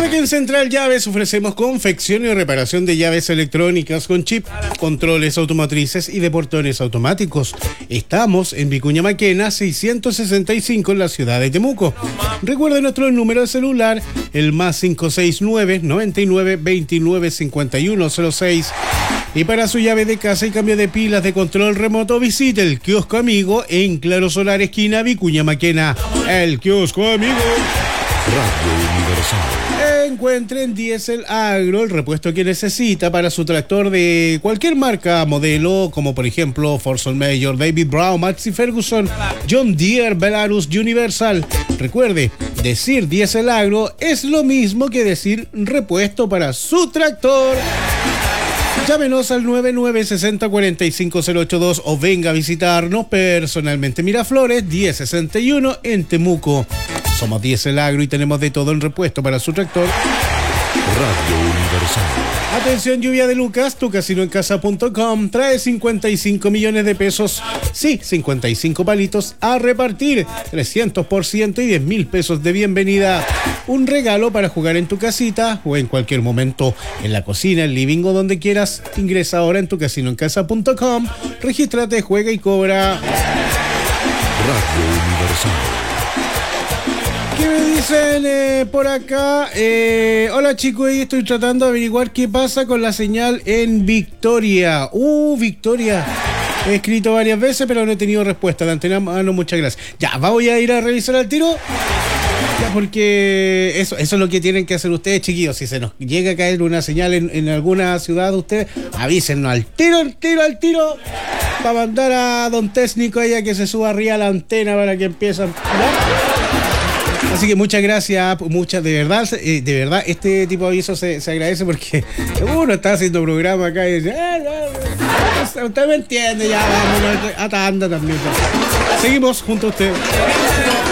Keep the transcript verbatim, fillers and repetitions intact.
Recuerda que en Central Llaves ofrecemos confección y reparación de llaves electrónicas con chip, controles automotrices y de portones automáticos. Estamos en Vicuña Maquena seiscientos sesenta y cinco en la ciudad de Temuco. Recuerda nuestro número de celular, el más cinco seis nueve, noventa y nueve, veintinueve, cincuenta y uno cero seis. Y para su llave de casa y cambio de pilas de control remoto, visite el Kiosco Amigo en Claro Solar, esquina Vicuña Maquena. El Kiosco Amigo. Radio Universal. Encuentre en Diesel Agro el repuesto que necesita para su tractor de cualquier marca, modelo, como por ejemplo Forson Major, David Brown, Maxi Ferguson, John Deere, Belarus, Universal. Recuerde, decir Diesel Agro es lo mismo que decir repuesto para su tractor. Llámenos al nueve nueve seis cero, cuatro cinco cero ocho dos o venga a visitarnos personalmente. Miraflores diez sesenta y uno en Temuco. Somos Diesel Agro y tenemos de todo en repuesto para su tractor. Radio Universal. Atención, lluvia de Lucas, tu casino en casa punto com trae cincuenta y cinco millones de pesos. Sí, cincuenta y cinco palitos a repartir, trescientos por ciento y diez mil pesos de bienvenida. Un regalo para jugar en tu casita o en cualquier momento, en la cocina, el living o donde quieras. Ingresa ahora en tu casino en casa punto com, regístrate, juega y cobra. Radio Universal. ¿Qué me dicen eh, por acá? Eh, hola chicos, y estoy tratando de averiguar qué pasa con la señal en Victoria. Uh, Victoria. He escrito varias veces, pero no he tenido respuesta. De antemano, muchas gracias. Ya, voy a ir a revisar al tiro. Ya, porque eso, eso es lo que tienen que hacer ustedes, chiquillos. Si se nos llega a caer una señal en, en alguna ciudad de ustedes, avísennos al tiro, al tiro, al tiro. Para mandar a don Técnico allá que se suba arriba a la antena para que empiecen. ¿No? Así que muchas gracias, muchas, de verdad, eh, de verdad, este tipo de avisos se, se agradece porque uno está haciendo programa acá y dice, eh, eh, usted me entiende, ya vamos, atanda también. Seguimos junto a usted.